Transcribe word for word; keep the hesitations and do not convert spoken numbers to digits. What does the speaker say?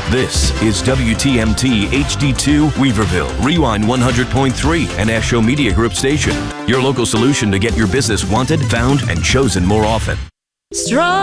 This is W T M T H D two Weaverville, Rewind one hundred point three, an Asho Media Group station. Your local solution to get your business wanted, found, and chosen more often. Strong.